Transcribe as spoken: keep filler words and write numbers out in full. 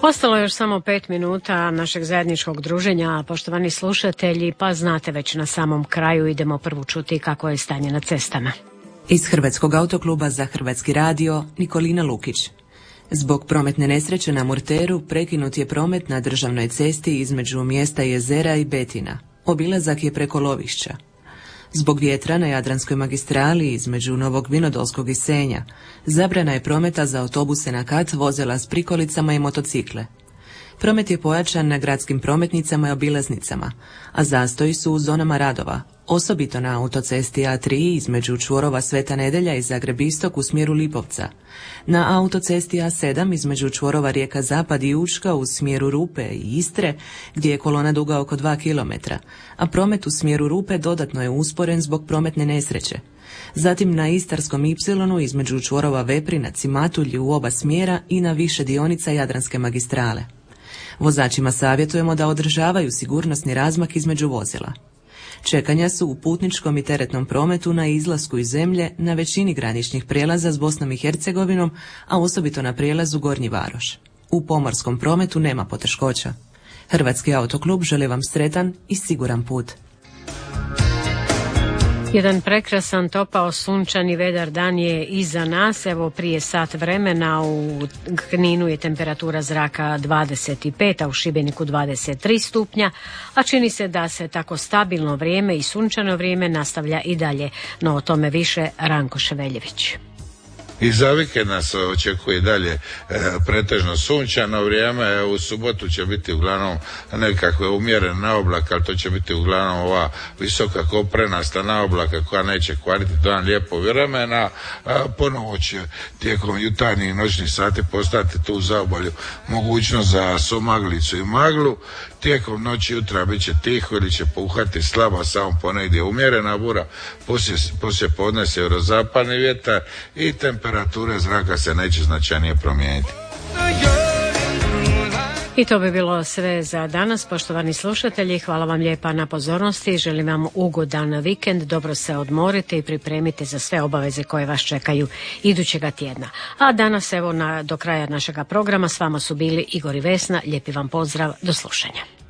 Ostalo je još samo pet minuta našeg zajedničkog druženja, poštovani slušatelji, pa znate već na samom kraju idemo prvo čuti kako je stanje na cestama. Iz Hrvatskog autokluba za Hrvatski radio, Nikolina Lukić. Zbog prometne nesreće na Murteru prekinut je promet na državnoj cesti između mjesta Jezera i Betina. Obilazak je preko lovišća. Zbog vjetra na Jadranskoj magistrali između Novog Vinodolskog i Senja zabrana je prometa za autobuse na kat, vozila s prikolicama i motocikle. Promet je pojačan na gradskim prometnicama i obilaznicama, a zastoji su u zonama radova, osobito na autocesti A tri između čvorova Sveta Nedelja i Zagreb Istok u smjeru Lipovca, na autocesti A sedam između čvorova Rijeka Zapad i Učka u smjeru Rupe i Istre, gdje je kolona duga oko dva kilometra, a promet u smjeru Rupe dodatno je usporen zbog prometne nesreće. Zatim na Istarskom Ipsilonu između čvorova Veprinac i Matulji u oba smjera i na više dionica Jadranske magistrale. Vozačima savjetujemo da održavaju sigurnosni razmak između vozila. Čekanja su u putničkom i teretnom prometu na izlasku iz zemlje na većini graničnih prijelaza s Bosnom i Hercegovinom, a osobito na prijelazu Gornji Varoš. U pomorskom prometu nema poteškoća. Hrvatski autoklub želi vam sretan i siguran put. Jedan prekrasan, topao, sunčani, vedar dan je iza nas. Evo prije sat vremena u Kninu je temperatura zraka dvadeset pet, a u Šibeniku dvadeset tri stupnja, a čini se da se tako stabilno vrijeme i sunčano vrijeme nastavlja i dalje. No o tome više Ranko Ševeljević. I za vikend nas očekuje dalje e, pretežno sunčano vrijeme. U subotu će biti uglavnom nekakve umjerene naoblake, ali to će biti uglavnom ova visoka koprenasta naoblaka koja neće kvariti dan lijepo vremena. Ponovo će tijekom jutarnjih i noćnih sati postati tu u zaobalju mogućnost za somaglicu i maglu. Tijekom noći jutra bit će tiho ili će puhati slaba, samo ponegdje umjerena bura, poslije, poslije podne sjeverozapadni vjetar i temperature zraka se neće značajnije promijeniti. I to bi bilo sve za danas, poštovani slušatelji. Hvala vam lijepa na pozornosti. Želim vam ugodan vikend, dobro se odmorite i pripremite za sve obaveze koje vas čekaju idućega tjedna. A danas evo na, do kraja našega programa s vama su bili Igor i Vesna. Lijepi vam pozdrav, do slušanja.